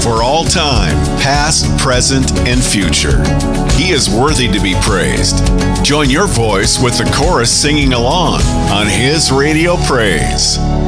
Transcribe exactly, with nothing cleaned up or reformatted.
for all time, past, present, and future. He is worthy to be praised. Join your voice with the chorus singing along on His Radio Praise.